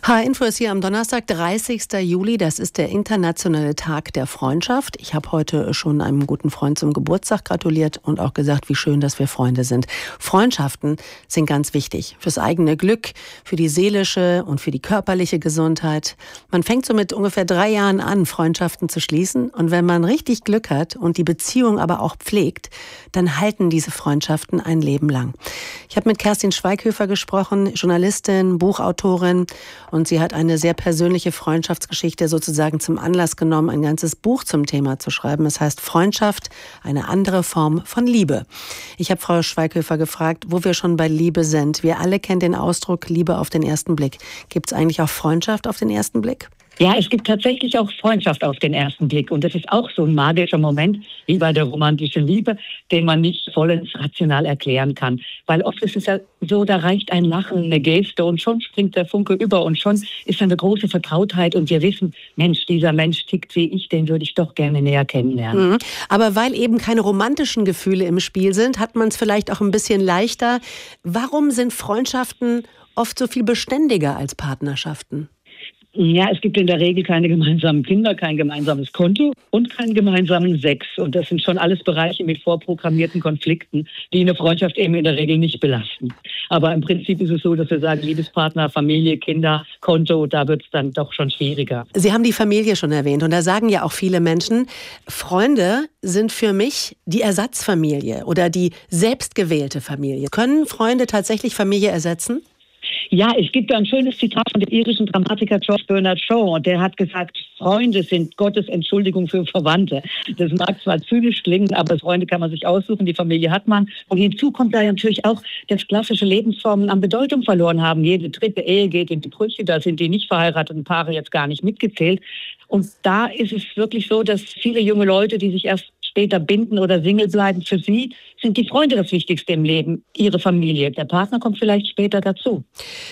H-Info ist hier am Donnerstag, 30. Juli. Das ist der internationale Tag der Freundschaft. Ich habe heute schon einem guten Freund zum Geburtstag gratuliert und auch gesagt, wie schön, dass wir Freunde sind. Freundschaften sind ganz wichtig fürs eigene Glück, für die seelische und für die körperliche Gesundheit. Man fängt so mit ungefähr 3 Jahren an, Freundschaften zu schließen. Und wenn man richtig Glück hat und die Beziehung aber auch pflegt, dann halten diese Freundschaften ein Leben lang. Ich habe mit Kerstin Schweighöfer gesprochen, Journalistin, Buchautorin. Und sie hat eine sehr persönliche Freundschaftsgeschichte sozusagen zum Anlass genommen, ein ganzes Buch zum Thema zu schreiben. Es heißt Freundschaft, eine andere Form von Liebe. Ich habe Frau Schweighöfer gefragt, wo wir schon bei Liebe sind. Wir alle kennen den Ausdruck Liebe auf den ersten Blick. Gibt es eigentlich auch Freundschaft auf den ersten Blick? Ja, es gibt tatsächlich auch Freundschaft auf den ersten Blick. Und das ist auch so ein magischer Moment, wie bei der romantischen Liebe, den man nicht vollends rational erklären kann. Weil oft ist es ja so, da reicht ein Lachen, eine Geste und schon springt der Funke über und schon ist eine große Vertrautheit und wir wissen, Mensch, dieser Mensch tickt wie ich, den würde ich doch gerne näher kennenlernen. Aber weil eben keine romantischen Gefühle im Spiel sind, hat man es vielleicht auch ein bisschen leichter. Warum sind Freundschaften oft so viel beständiger als Partnerschaften? Ja, es gibt in der Regel keine gemeinsamen Kinder, kein gemeinsames Konto und keinen gemeinsamen Sex. Und das sind schon alles Bereiche mit vorprogrammierten Konflikten, die eine Freundschaft eben in der Regel nicht belasten. Aber im Prinzip ist es so, dass wir sagen, Liebespartner, Familie, Kinder, Konto, da wird es dann doch schon schwieriger. Sie haben die Familie schon erwähnt und da sagen ja auch viele Menschen, Freunde sind für mich die Ersatzfamilie oder die selbstgewählte Familie. Können Freunde tatsächlich Familie ersetzen? Ja, es gibt da ein schönes Zitat von dem irischen Dramatiker George Bernard Shaw und der hat gesagt, Freunde sind Gottes Entschuldigung für Verwandte. Das mag zwar zynisch klingen, aber Freunde kann man sich aussuchen, die Familie hat man. Und hinzu kommt da natürlich auch, dass klassische Lebensformen an Bedeutung verloren haben. Jede dritte Ehe geht in die Brüche, da sind die nicht verheirateten Paare jetzt gar nicht mitgezählt. Und da ist es wirklich so, dass viele junge Leute, die sich erst später binden oder Single bleiben, für sie sind die Freunde das Wichtigste im Leben, ihre Familie. Der Partner kommt vielleicht später dazu.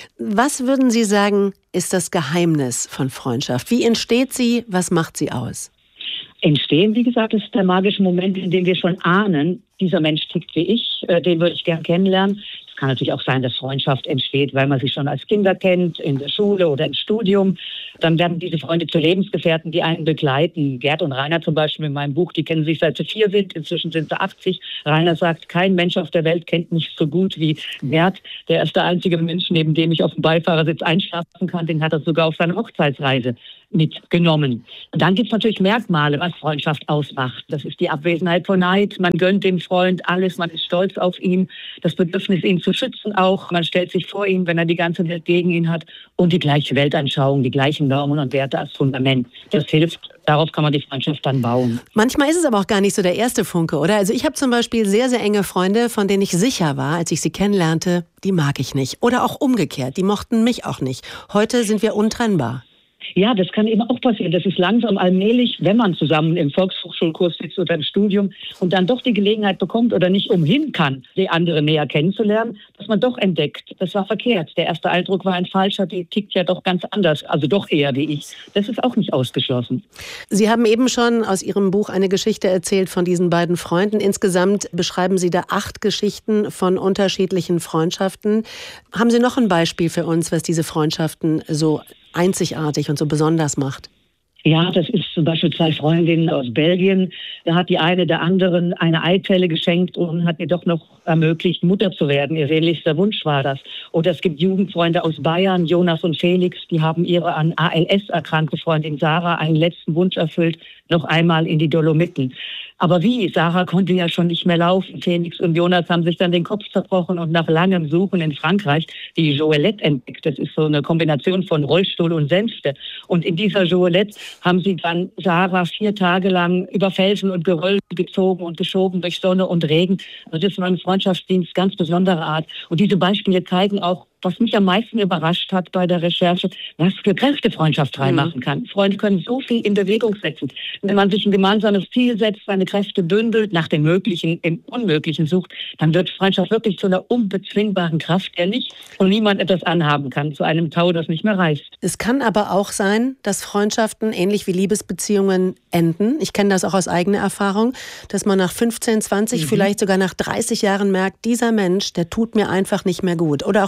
Was würden Sie sagen, ist das Geheimnis von Freundschaft? Wie entsteht sie? Was macht sie aus? Entstehen, wie gesagt, ist der magische Moment, in dem wir schon ahnen, dieser Mensch tickt wie ich, den würde ich gern kennenlernen. Es kann natürlich auch sein, dass Freundschaft entsteht, weil man sich schon als Kinder kennt, in der Schule oder im Studium. Dann werden diese Freunde zu Lebensgefährten, die einen begleiten. Gerd und Rainer zum Beispiel in meinem Buch, die kennen sich seit sie 4 sind. Inzwischen sind sie 80. Rainer sagt, kein Mensch auf der Welt kennt mich so gut wie Gerd. Der ist der einzige Mensch, neben dem ich auf dem Beifahrersitz einschlafen kann. Den hat er sogar auf seine Hochzeitsreise mitgenommen. Und dann gibt es natürlich Merkmale, was Freundschaft ausmacht. Das ist die Abwesenheit von Neid. Man gönnt dem Freund alles, man ist stolz auf ihn. Das Bedürfnis, ihn zu schützen auch. Man stellt sich vor ihn, wenn er die ganze Welt gegen ihn hat. Und die gleiche Weltanschauung, die gleichen Normen und Werte als Fundament. Das hilft. Darauf kann man die Freundschaft dann bauen. Manchmal ist es aber auch gar nicht so der erste Funke, oder? Also ich habe zum Beispiel sehr, sehr enge Freunde, von denen ich sicher war, als ich sie kennenlernte, die mag ich nicht. Oder auch umgekehrt, die mochten mich auch nicht. Heute sind wir untrennbar. Ja, das kann eben auch passieren. Das ist langsam allmählich, wenn man zusammen im Volkshochschulkurs sitzt oder im Studium und dann doch die Gelegenheit bekommt oder nicht umhin kann, die andere näher kennenzulernen, dass man doch entdeckt, das war verkehrt. Der erste Eindruck war ein falscher, die tickt ja doch ganz anders, also doch eher wie ich. Das ist auch nicht ausgeschlossen. Sie haben eben schon aus Ihrem Buch eine Geschichte erzählt von diesen beiden Freunden. Insgesamt beschreiben Sie da 8 Geschichten von unterschiedlichen Freundschaften. Haben Sie noch ein Beispiel für uns, was diese Freundschaften so einzigartig und so besonders macht? Ja, das ist zum Beispiel 2 Freundinnen aus Belgien. Da hat die eine der anderen eine Eizelle geschenkt und hat ihr doch noch ermöglicht, Mutter zu werden. Ihr sehnlichster Wunsch war das. Oder es gibt Jugendfreunde aus Bayern, Jonas und Felix, die haben ihre an ALS erkrankte Freundin Sarah einen letzten Wunsch erfüllt, noch einmal in die Dolomiten. Aber wie? Sarah konnte ja schon nicht mehr laufen. Felix und Jonas haben sich dann den Kopf zerbrochen und nach langem Suchen in Frankreich die Joëlette entdeckt. Das ist so eine Kombination von Rollstuhl und Sänfte. Und in dieser Joëlette haben sie dann Sarah 4 Tage lang über Felsen und Geröll gezogen und geschoben durch Sonne und Regen. Also das war ein Freundschaftsdienst ganz besonderer Art. Und diese Beispiele zeigen auch, was mich am meisten überrascht hat bei der Recherche, was für Kräfte Freundschaft reinmachen kann. Freunde können so viel in Bewegung setzen. Wenn man sich ein gemeinsames Ziel setzt, seine Kräfte bündelt, nach dem Möglichen im Unmöglichen sucht, dann wird Freundschaft wirklich zu einer unbezwingbaren Kraft, der nicht und niemand etwas anhaben kann, zu einem Tau, das nicht mehr reißt. Es kann aber auch sein, dass Freundschaften ähnlich wie Liebesbeziehungen enden. Ich kenne das auch aus eigener Erfahrung, dass man nach 15, 20, vielleicht sogar nach 30 Jahren merkt, dieser Mensch, der tut mir einfach nicht mehr gut. Oder auch umgekehrt.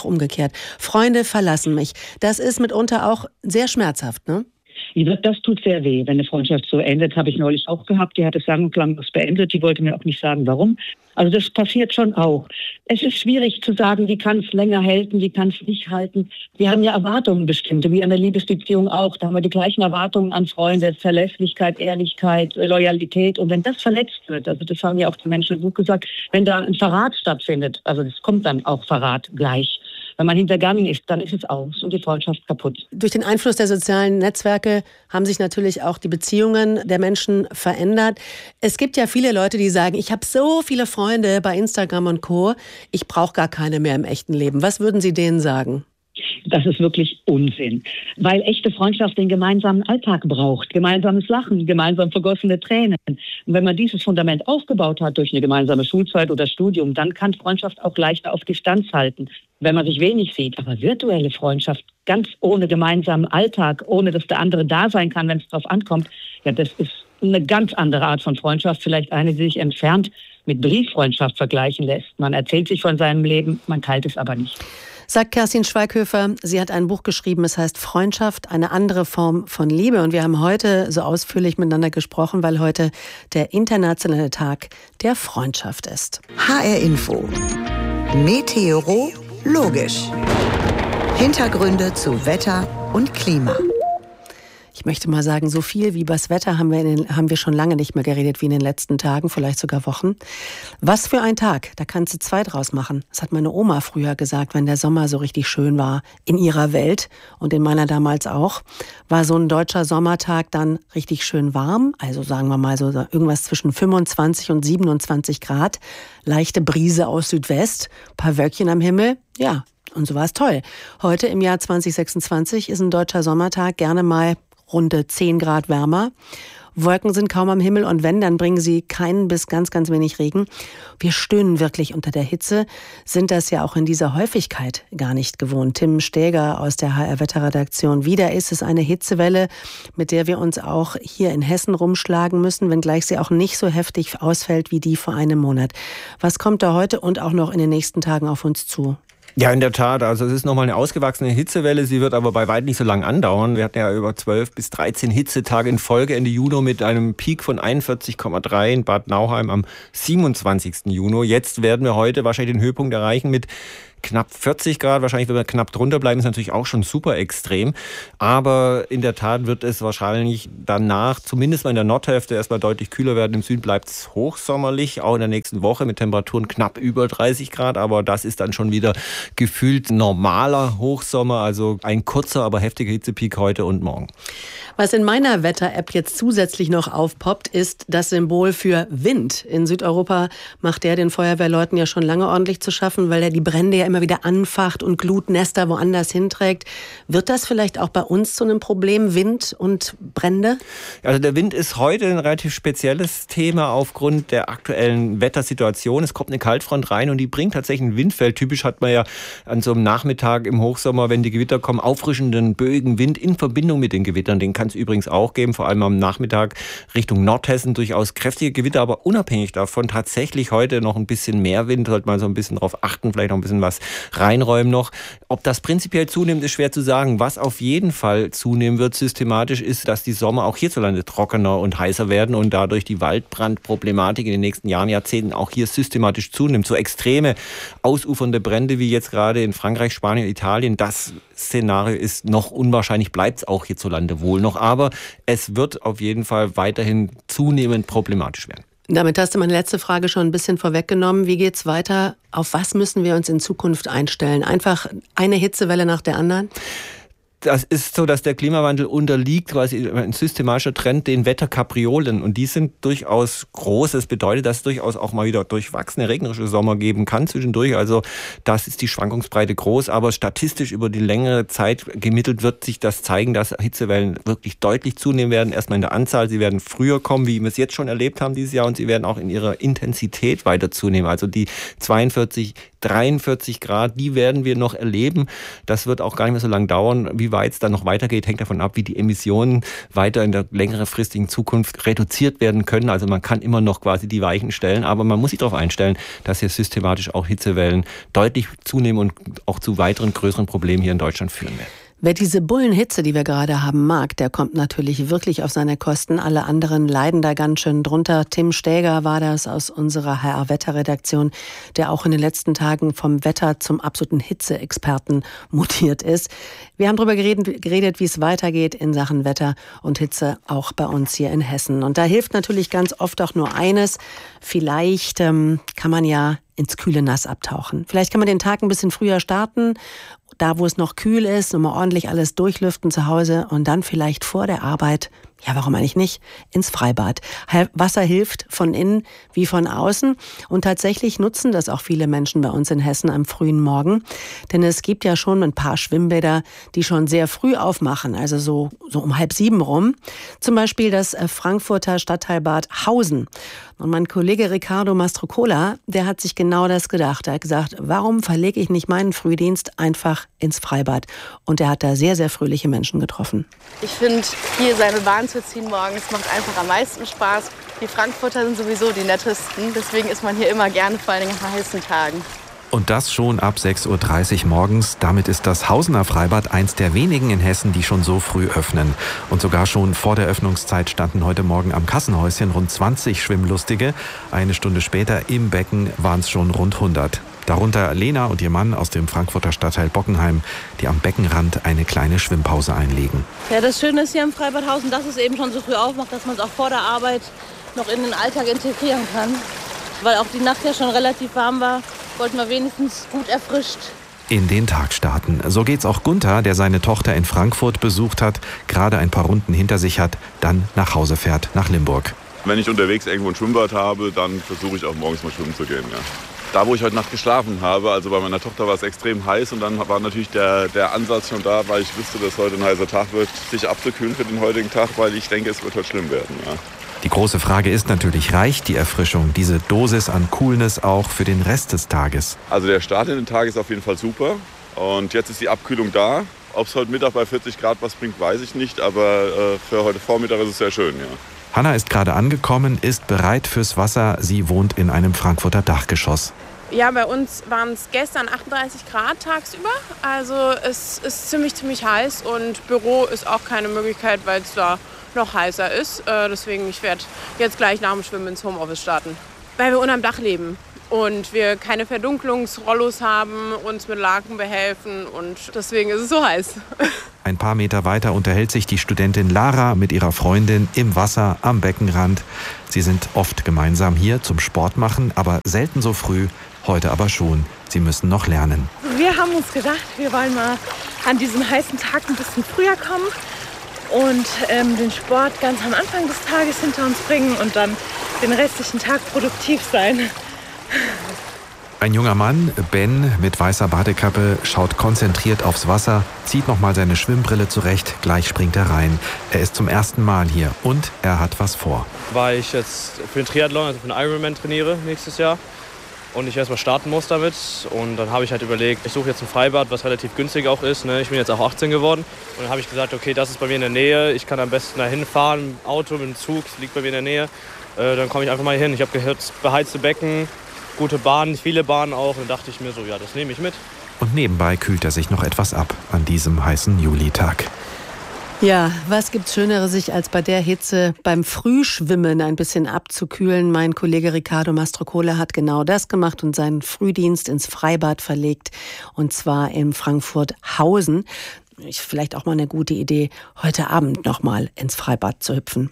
umgekehrt. Freunde verlassen mich. Das ist mitunter auch sehr schmerzhaft, ne? Das tut sehr weh, wenn eine Freundschaft so endet. Habe ich neulich auch gehabt. Die hat es sang- und klanglos beendet. Die wollte mir auch nicht sagen, warum. Also das passiert schon auch. Es ist schwierig zu sagen, wie kann es länger halten, wie kann es nicht halten. Wir haben ja Erwartungen bestimmte, wie an der Liebesbeziehung auch. Da haben wir die gleichen Erwartungen an Freunde, Verlässlichkeit, Ehrlichkeit, Loyalität. Und wenn das verletzt wird, also das haben ja auch die Menschen gut gesagt, wenn da ein Verrat stattfindet, also es kommt dann auch Verrat gleich. Wenn man hintergangen ist, dann ist es aus und die Freundschaft kaputt. Durch den Einfluss der sozialen Netzwerke haben sich natürlich auch die Beziehungen der Menschen verändert. Es gibt ja viele Leute, die sagen, ich habe so viele Freunde bei Instagram und Co., ich brauche gar keine mehr im echten Leben. Was würden Sie denen sagen? Das ist wirklich Unsinn, weil echte Freundschaft den gemeinsamen Alltag braucht, gemeinsames Lachen, gemeinsam vergossene Tränen. Und wenn man dieses Fundament aufgebaut hat durch eine gemeinsame Schulzeit oder Studium, dann kann Freundschaft auch leichter auf Distanz halten, wenn man sich wenig sieht. Aber virtuelle Freundschaft, ganz ohne gemeinsamen Alltag, ohne dass der andere da sein kann, wenn es drauf ankommt, ja, das ist eine ganz andere Art von Freundschaft, vielleicht eine, die sich entfernt mit Brieffreundschaft vergleichen lässt. Man erzählt sich von seinem Leben, man teilt es aber nicht. Sagt Kerstin Schweighöfer. Sie hat ein Buch geschrieben, es heißt Freundschaft, eine andere Form von Liebe. Und wir haben heute so ausführlich miteinander gesprochen, weil heute der internationale Tag der Freundschaft ist. HR Info. Meteorologisch. Hintergründe zu Wetter und Klima. Ich möchte mal sagen, so viel wie über das Wetter haben wir schon lange nicht mehr geredet wie in den letzten Tagen, vielleicht sogar Wochen. Was für ein Tag, da kannst du zwei draus machen. Das hat meine Oma früher gesagt, wenn der Sommer so richtig schön war in ihrer Welt und in meiner damals auch. War so ein deutscher Sommertag dann richtig schön warm, also sagen wir mal so irgendwas zwischen 25 und 27 Grad, leichte Brise aus Südwest, paar Wölkchen am Himmel, ja. Und so war es toll. Heute im Jahr 2026 ist ein deutscher Sommertag gerne mal runde 10 Grad wärmer. Wolken sind kaum am Himmel und wenn, dann bringen sie keinen bis ganz, ganz wenig Regen. Wir stöhnen wirklich unter der Hitze, sind das ja auch in dieser Häufigkeit gar nicht gewohnt. Tim Stäger aus der HR-Wetterredaktion. Wieder ist es eine Hitzewelle, mit der wir uns auch hier in Hessen rumschlagen müssen, wenngleich sie auch nicht so heftig ausfällt wie die vor einem Monat. Was kommt da heute und auch noch in den nächsten Tagen auf uns zu? Ja, in der Tat. Also es ist nochmal eine ausgewachsene Hitzewelle. Sie wird aber bei weitem nicht so lang andauern. Wir hatten ja über 12 bis 13 Hitzetage in Folge Ende Juni mit einem Peak von 41,3 in Bad Nauheim am 27. Juni. Jetzt werden wir heute wahrscheinlich den Höhepunkt erreichen mit knapp 40 Grad, wahrscheinlich wenn wir knapp drunter bleiben, ist natürlich auch schon super extrem. Aber in der Tat wird es wahrscheinlich danach, zumindest mal in der Nordhälfte, erstmal deutlich kühler werden. Im Süden bleibt es hochsommerlich, auch in der nächsten Woche mit Temperaturen knapp über 30 Grad. Aber das ist dann schon wieder gefühlt normaler Hochsommer, also ein kurzer, aber heftiger Hitzepeak heute und morgen. Was in meiner Wetter-App jetzt zusätzlich noch aufpoppt, ist das Symbol für Wind. In Südeuropa macht der den Feuerwehrleuten ja schon lange ordentlich zu schaffen, weil er die Brände ja immer wieder anfacht und Glutnester woanders hinträgt. Wird das vielleicht auch bei uns zu einem Problem, Wind und Brände? Also der Wind ist heute ein relativ spezielles Thema aufgrund der aktuellen Wettersituation. Es kommt eine Kaltfront rein und die bringt tatsächlich ein Windfeld. Typisch hat man ja an so einem Nachmittag im Hochsommer, wenn die Gewitter kommen, auffrischenden, böigen Wind in Verbindung mit den Gewittern. Den kann es übrigens auch geben, vor allem am Nachmittag Richtung Nordhessen durchaus kräftige Gewitter, aber unabhängig davon tatsächlich heute noch ein bisschen mehr Wind, sollte man so ein bisschen drauf achten, vielleicht noch ein bisschen was reinräumen noch. Ob das prinzipiell zunimmt, ist schwer zu sagen. Was auf jeden Fall zunehmen wird systematisch, ist, dass die Sommer auch hierzulande trockener und heißer werden und dadurch die Waldbrandproblematik in den nächsten Jahren, Jahrzehnten auch hier systematisch zunimmt. So extreme, ausufernde Brände wie jetzt gerade in Frankreich, Spanien, Italien, das Szenario ist noch unwahrscheinlich, bleibt es auch hierzulande wohl noch, aber es wird auf jeden Fall weiterhin zunehmend problematisch werden. Damit hast du meine letzte Frage schon ein bisschen vorweggenommen. Wie geht's weiter? Auf was müssen wir uns in Zukunft einstellen? Einfach eine Hitzewelle nach der anderen? Das ist so, dass der Klimawandel unterliegt, quasi ein systematischer Trend, den Wetterkapriolen. Und die sind durchaus groß. Das bedeutet, dass es durchaus auch mal wieder durchwachsene regnerische Sommer geben kann zwischendurch. Also das ist die Schwankungsbreite groß. Aber statistisch über die längere Zeit gemittelt wird sich das zeigen, dass Hitzewellen wirklich deutlich zunehmen werden. Erstmal in der Anzahl. Sie werden früher kommen, wie wir es jetzt schon erlebt haben dieses Jahr. Und sie werden auch in ihrer Intensität weiter zunehmen. Also die 42 43 Grad, die werden wir noch erleben. Das wird auch gar nicht mehr so lange dauern. Wie weit es dann noch weitergeht, hängt davon ab, wie die Emissionen weiter in der längerefristigen Zukunft reduziert werden können. Also man kann immer noch quasi die Weichen stellen, aber man muss sich darauf einstellen, dass hier systematisch auch Hitzewellen deutlich zunehmen und auch zu weiteren größeren Problemen hier in Deutschland führen werden. Wer diese Bullenhitze, die wir gerade haben, mag, der kommt natürlich wirklich auf seine Kosten. Alle anderen leiden da ganz schön drunter. Tim Stäger war das aus unserer HR-Wetterredaktion, der auch in den letzten Tagen vom Wetter zum absoluten Hitzeexperten mutiert ist. Wir haben darüber geredet, wie es weitergeht in Sachen Wetter und Hitze, auch bei uns hier in Hessen. Und da hilft natürlich ganz oft auch nur eines. Vielleicht kann man ja ins kühle Nass abtauchen. Vielleicht kann man den Tag ein bisschen früher starten, da wo es noch kühl ist, nochmal ordentlich alles durchlüften zu Hause und dann vielleicht vor der Arbeit, ja warum eigentlich nicht, ins Freibad. Wasser hilft von innen wie von außen und tatsächlich nutzen das auch viele Menschen bei uns in Hessen am frühen Morgen. Denn es gibt ja schon ein paar Schwimmbäder, die schon sehr früh aufmachen, also so um 6:30 rum. Zum Beispiel das Frankfurter Stadtteilbad Hausen. Und mein Kollege Riccardo Mastrocola, der hat sich genau das gedacht. Er hat gesagt, warum verlege ich nicht meinen Frühdienst einfach ins Freibad? Und er hat da sehr, sehr fröhliche Menschen getroffen. Ich finde, hier seine Bahn zu ziehen morgens macht einfach am meisten Spaß. Die Frankfurter sind sowieso die nettesten, deswegen ist man hier immer gerne, vor allem nach heißen Tagen. Und das schon ab 6:30 Uhr morgens. Damit ist das Hausener Freibad eins der wenigen in Hessen, die schon so früh öffnen. Und sogar schon vor der Öffnungszeit standen heute Morgen am Kassenhäuschen rund 20 Schwimmlustige. Eine Stunde später im Becken waren es schon rund 100. Darunter Lena und ihr Mann aus dem Frankfurter Stadtteil Bockenheim, die am Beckenrand eine kleine Schwimmpause einlegen. Ja, das Schöne ist hier im Freibad Hausen, dass es eben schon so früh aufmacht, dass man es auch vor der Arbeit noch in den Alltag integrieren kann. Weil auch die Nacht ja schon relativ warm war, wollten wir wenigstens gut erfrischt in den Tag starten. So geht's auch Gunther, der seine Tochter in Frankfurt besucht hat, gerade ein paar Runden hinter sich hat, dann nach Hause fährt, nach Limburg. Wenn ich unterwegs irgendwo ein Schwimmbad habe, dann versuche ich auch morgens mal schwimmen zu gehen. Ja. Da, wo ich heute Nacht geschlafen habe, also bei meiner Tochter war es extrem heiß und dann war natürlich der Ansatz schon da, weil ich wusste, dass heute ein heißer Tag wird, sich abzukühlen für den heutigen Tag, weil ich denke, es wird heute schlimm werden. Ja. Die große Frage ist natürlich, reicht die Erfrischung, diese Dosis an Coolness auch für den Rest des Tages? Also der Start in den Tag ist auf jeden Fall super und jetzt ist die Abkühlung da. Ob es heute Mittag bei 40 Grad was bringt, weiß ich nicht, aber für heute Vormittag ist es sehr schön, ja. Hanna ist gerade angekommen, ist bereit fürs Wasser. Sie wohnt in einem Frankfurter Dachgeschoss. Ja, bei uns waren es gestern 38 Grad tagsüber. Also es ist ziemlich heiß und Büro ist auch keine Möglichkeit, weil es da noch heißer ist. Deswegen, ich werde jetzt gleich nach dem Schwimmen ins Homeoffice starten. Weil wir unterm Dach leben und wir keine Verdunklungsrollos haben, uns mit Laken behelfen und deswegen ist es so heiß. Ein paar Meter weiter unterhält sich die Studentin Lara mit ihrer Freundin im Wasser am Beckenrand. Sie sind oft gemeinsam hier zum Sport machen, aber selten so früh, heute aber schon. Sie müssen noch lernen. Wir haben uns gedacht, wir wollen mal an diesem heißen Tag ein bisschen früher kommen und den Sport ganz am Anfang des Tages hinter uns bringen und dann den restlichen Tag produktiv sein. Ein junger Mann, Ben, mit weißer Badekappe, schaut konzentriert aufs Wasser, zieht nochmal seine Schwimmbrille zurecht, gleich springt er rein. Er ist zum ersten Mal hier und er hat was vor. Weil ich jetzt für den Triathlon, also für den Ironman trainiere nächstes Jahr und ich erstmal starten muss damit. Und dann habe ich halt überlegt, ich suche jetzt ein Freibad, was relativ günstig auch ist. Ne? Ich bin jetzt auch 18 geworden. Und dann habe ich gesagt, okay, das ist bei mir in der Nähe. Ich kann am besten da hinfahren, mit dem Auto, mit dem Zug, das liegt bei mir in der Nähe. Dann komme ich einfach mal hin. Ich habe gehört, beheizte Becken, gute Bahnen, viele Bahnen auch. Und dann dachte ich mir so, ja, das nehme ich mit. Und nebenbei kühlt er sich noch etwas ab an diesem heißen Julitag. Ja, was gibt's Schöneres, sich als bei der Hitze beim Frühschwimmen ein bisschen abzukühlen? Mein Kollege Riccardo Mastrocola hat genau das gemacht und seinen Frühdienst ins Freibad verlegt. Und zwar in Frankfurt-Hausen. Vielleicht auch mal eine gute Idee, heute Abend noch mal ins Freibad zu hüpfen.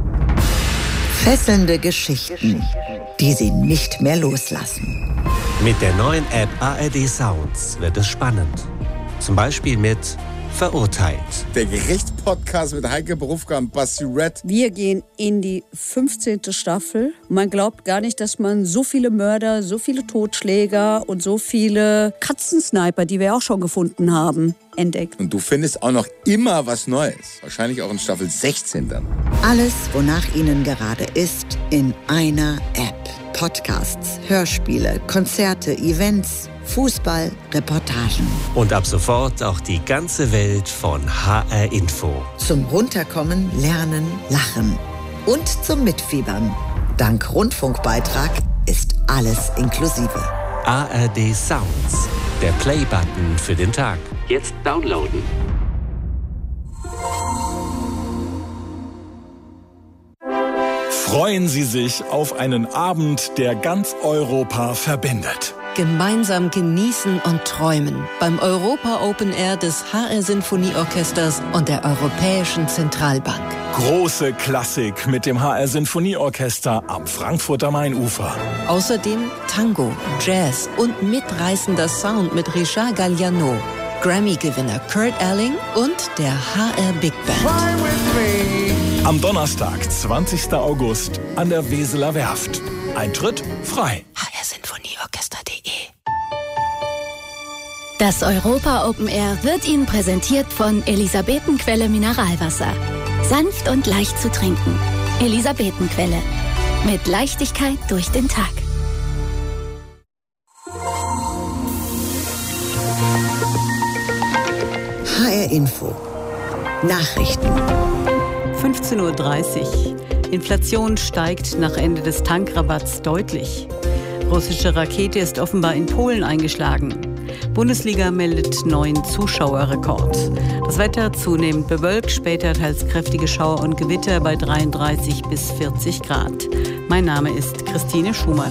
Fesselnde Geschichten, die Sie nicht mehr loslassen. Mit der neuen App ARD Sounds wird es spannend. Zum Beispiel mit Verurteilt. Der Gerichtspodcast mit Heike Berufka und Basti Red. Wir gehen in die 15. Staffel. Man glaubt gar nicht, dass man so viele Mörder, so viele Totschläger und so viele Katzensniper, die wir auch schon gefunden haben, entdeckt. Und du findest auch noch immer was Neues. Wahrscheinlich auch in Staffel 16 dann. Alles, wonach Ihnen gerade ist, in einer App. Podcasts, Hörspiele, Konzerte, Events. Fußball, Reportagen. Und ab sofort auch die ganze Welt von HR Info. Zum Runterkommen, Lernen, Lachen und zum Mitfiebern. Dank Rundfunkbeitrag ist alles inklusive. ARD Sounds, der Play-Button für den Tag. Jetzt downloaden. Freuen Sie sich auf einen Abend, der ganz Europa verbindet. Gemeinsam genießen und träumen beim Europa Open Air des HR Sinfonieorchesters und der Europäischen Zentralbank. Große Klassik mit dem HR Sinfonieorchester am Frankfurter Mainufer. Außerdem Tango, Jazz und mitreißender Sound mit Richard Galliano, Grammy-Gewinner Kurt Elling und der HR Big Band. Am Donnerstag, 20. August, an der Weseler Werft. Eintritt frei. hrsinfonieorchester.de. Das Europa Open Air wird Ihnen präsentiert von Elisabetenquelle Mineralwasser. Sanft und leicht zu trinken. Elisabetenquelle. Mit Leichtigkeit durch den Tag. HR Info. Nachrichten. 15:30 Uhr. Inflation steigt nach Ende des Tankrabatts deutlich. Russische Rakete ist offenbar in Polen eingeschlagen. Bundesliga meldet neuen Zuschauerrekord. Das Wetter zunehmend bewölkt, später teils kräftige Schauer und Gewitter bei 33 bis 40 Grad. Mein Name ist Christine Schumann.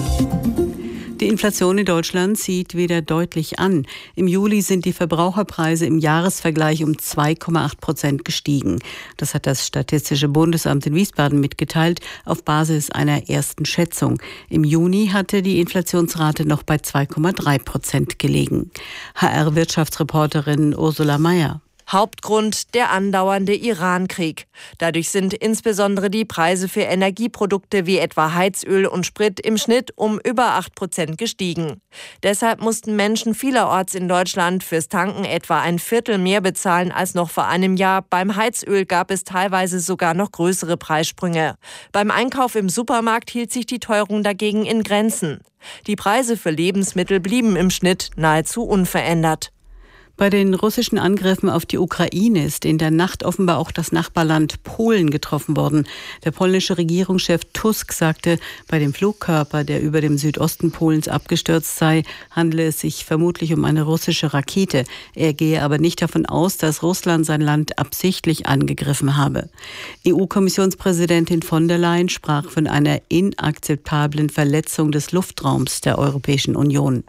Die Inflation in Deutschland zieht wieder deutlich an. Im Juli sind die Verbraucherpreise im Jahresvergleich um 2,8% gestiegen. Das hat das Statistische Bundesamt in Wiesbaden mitgeteilt, auf Basis einer ersten Schätzung. Im Juni hatte die Inflationsrate noch bei 2,3% gelegen. HR-Wirtschaftsreporterin Ursula Mayer. Hauptgrund der andauernde Iran-Krieg. Dadurch sind insbesondere die Preise für Energieprodukte wie etwa Heizöl und Sprit im Schnitt um über 8% gestiegen. Deshalb mussten Menschen vielerorts in Deutschland fürs Tanken etwa ein Viertel mehr bezahlen als noch vor einem Jahr. Beim Heizöl gab es teilweise sogar noch größere Preissprünge. Beim Einkauf im Supermarkt hielt sich die Teuerung dagegen in Grenzen. Die Preise für Lebensmittel blieben im Schnitt nahezu unverändert. Bei den russischen Angriffen auf die Ukraine ist in der Nacht offenbar auch das Nachbarland Polen getroffen worden. Der polnische Regierungschef Tusk sagte, bei dem Flugkörper, der über dem Südosten Polens abgestürzt sei, handele es sich vermutlich um eine russische Rakete. Er gehe aber nicht davon aus, dass Russland sein Land absichtlich angegriffen habe. EU-Kommissionspräsidentin von der Leyen sprach von einer inakzeptablen Verletzung des Luftraums der Europäischen Union.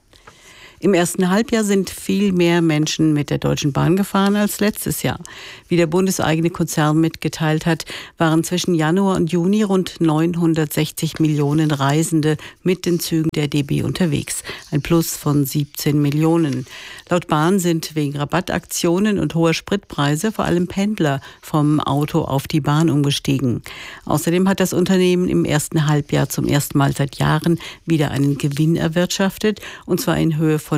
Im ersten Halbjahr sind viel mehr Menschen mit der Deutschen Bahn gefahren als letztes Jahr. Wie der bundeseigene Konzern mitgeteilt hat, waren zwischen Januar und Juni rund 960 Millionen Reisende mit den Zügen der DB unterwegs. Ein Plus von 17 Millionen. Laut Bahn sind wegen Rabattaktionen und hoher Spritpreise vor allem Pendler vom Auto auf die Bahn umgestiegen. Außerdem hat das Unternehmen im ersten Halbjahr zum ersten Mal seit Jahren wieder einen Gewinn erwirtschaftet, und zwar in Höhe von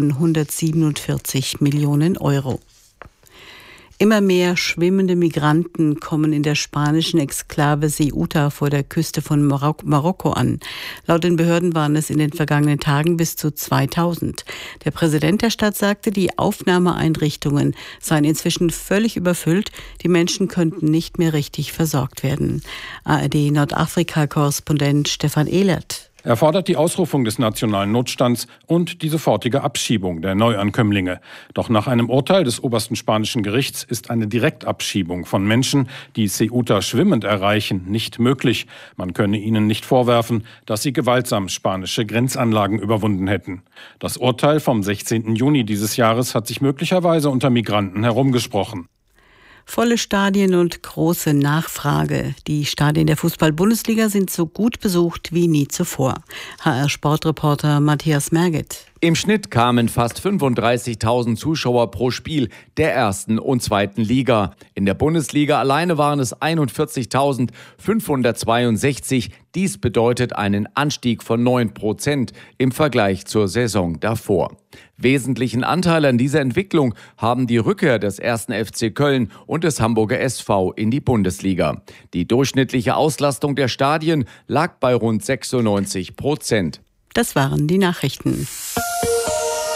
147 Millionen Euro. Immer mehr schwimmende Migranten kommen in der spanischen Exklave Ceuta vor der Küste von Marokko an. Laut den Behörden waren es in den vergangenen Tagen bis zu 2000. Der Präsident der Stadt sagte, die Aufnahmeeinrichtungen seien inzwischen völlig überfüllt. Die Menschen könnten nicht mehr richtig versorgt werden. ARD Nordafrika-Korrespondent Stefan Ehlert. Er fordert die Ausrufung des nationalen Notstands und die sofortige Abschiebung der Neuankömmlinge. Doch nach einem Urteil des obersten spanischen Gerichts ist eine Direktabschiebung von Menschen, die Ceuta schwimmend erreichen, nicht möglich. Man könne ihnen nicht vorwerfen, dass sie gewaltsam spanische Grenzanlagen überwunden hätten. Das Urteil vom 16. Juni dieses Jahres hat sich möglicherweise unter Migranten herumgesprochen. Volle Stadien und große Nachfrage. Die Stadien der Fußball-Bundesliga sind so gut besucht wie nie zuvor. HR-Sportreporter Matthias Merget. Im Schnitt kamen fast 35.000 Zuschauer pro Spiel der ersten und zweiten Liga. In der Bundesliga alleine waren es 41.562. Dies bedeutet einen Anstieg von 9% im Vergleich zur Saison davor. Wesentlichen Anteil an dieser Entwicklung haben die Rückkehr des 1. FC Köln und des Hamburger SV in die Bundesliga. Die durchschnittliche Auslastung der Stadien lag bei rund 96%. Das waren die Nachrichten.